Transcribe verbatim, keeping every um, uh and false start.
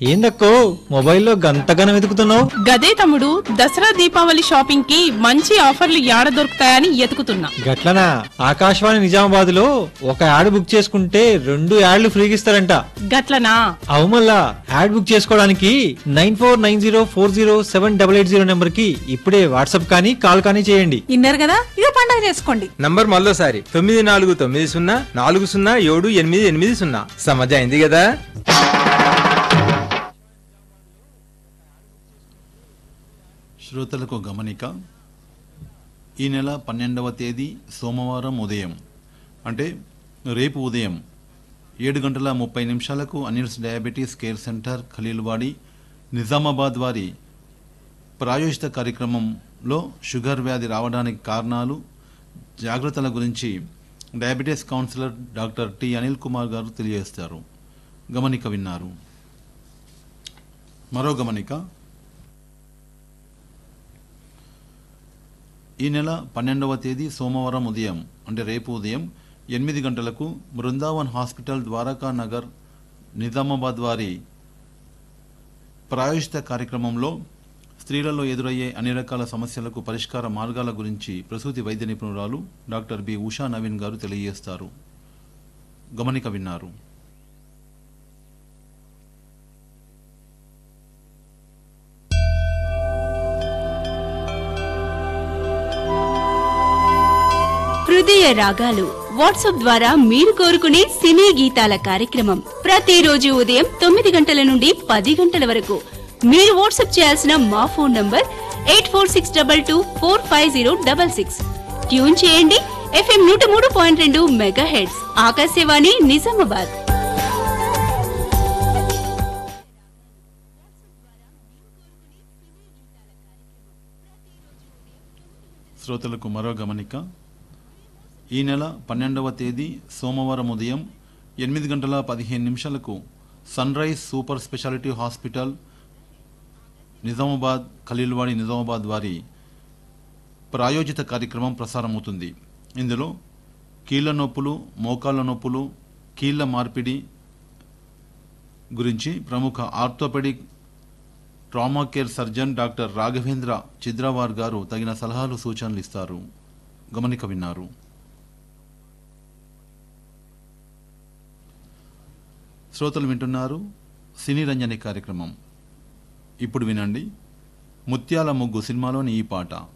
ఏందక్కో మొబైల్లో గంతగనం వెతుకుతున్నావు? గదే తమ్ముడు, దసరా దీపావళి షాపింగ్ కి మంచి ఆఫర్లు యాడ దొరుకుతాయని ఎతుకుతున్నా. గట్లనా? ఆకాశవాణి నిజామాబాద్ లో ఒక యాడ్ బుక్ చేసుకుంటే రెండు యాడ్లు ఫ్రీగా ఇస్తారంట. గట్లనా? అవు మళ్ళా యాడ్ బుక్ చేసుకోవడానికి nine four nine zero four zero seven double eight zero number కి ఇప్పుడే వాట్సాప్ కానీ కాల్ కానీ చేయండి. ఇన్నారు కదా, ఇదో పండగ చేసుకోండి. నంబర్ మళ్ళోసారి తొమ్మిది నాలుగు తొమ్మిది సున్నా నాలుగు సున్నా ఏడు ఎనిమిది ఎనిమిది సున్నా. సమజ అయింది కదా? శ్రోతలకు గమనిక. ఈ నెల పన్నెండవ తేదీ సోమవారం ఉదయం అంటే రేపు ఉదయం ఏడు గంటల ముప్పై నిమిషాలకు Anil's diabetes care centre Khaleelwadi Nizamabad వారి ప్రాయోజిత కార్యక్రమంలో షుగర్ వ్యాధి రావడానికి కారణాలు, జాగ్రత్తల గురించి diabetes councillor doctor T Anil Kumar గారు తెలియజేస్తారు. గమనిక విన్నారు. మరో గమనిక. ఈ నెల పన్నెండవ తేదీ సోమవారం ఉదయం అంటే రేపు ఉదయం ఎనిమిది గంటలకు బృందావన్ హాస్పిటల్ ద్వారకా నగర్ నిజామాబాద్ వారి ప్రాయోజిత కార్యక్రమంలో స్త్రీలలో ఎదురయ్యే అన్ని రకాల సమస్యలకు పరిష్కార మార్గాల గురించి ప్రసూతి వైద్య నిపుణురాలు డాక్టర్ బి ఉషా నవీన్ గారు తెలియజేస్తారు. గమనిక విన్నారు. హృదయ రాగాలు వాట్సాప్ ద్వారా మీరు కోరుకునే సినీ గీతాల కార్యక్రమం ప్రతిరోజు ఉదయం తొమ్మిది గంటల నుండి పది గంటల వరకు. మీరు వాట్సాప్ చేయాల్సిన మా phone number eight four six double two four five zero double six. Tune చేయండి ఎఫ్ఎం నూట మూడు పాయింట్ రెండు మెగా హెడ్స్ ఆకాశవాణి నిజామాబాద్. శ్రోతలకు మరో గమనిక. ఈ నెల పన్నెండవ తేదీ సోమవారం ఉదయం ఎనిమిది గంటల పదిహేను నిమిషాలకు sun rise super speciality hospital Nizamabad Khaleelwadi Nizamabad వారి ప్రాయోజిత కార్యక్రమం ప్రసారమవుతుంది. ఇందులో కీళ్ల నొప్పులు, మోకాళ్ళ నొప్పులు, కీళ్ల మార్పిడి గురించి ప్రముఖ orthopaedic trauma care surgeon doctor Raghavendra చిద్రావార్ గారు తగిన సలహాలు సూచనలు ఇస్తారు. గమనిక విన్నారు. శ్రోతలు వింటున్నారు సినీ రంజని కార్యక్రమం. ఇప్పుడు వినండి ముత్యాల ముగ్గు సినిమాలోని ఈ పాట.